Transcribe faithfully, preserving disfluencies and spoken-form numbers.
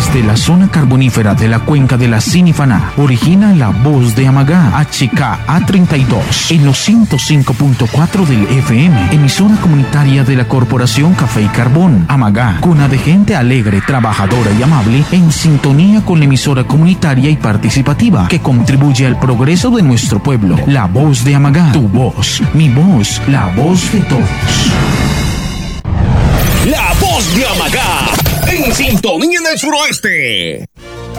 Desde la zona carbonífera de la cuenca de la Sinifaná, origina la voz de Amagá, H K A treinta y dos, en los ciento cinco punto cuatro del F M, emisora comunitaria de la Corporación Café y Carbón. Amagá, cuna de gente alegre, trabajadora y amable, en sintonía con la emisora comunitaria y participativa que contribuye al progreso de nuestro pueblo. La voz de Amagá, tu voz, mi voz, la voz de todos. La voz de Amagá, en sintonía en el suroeste.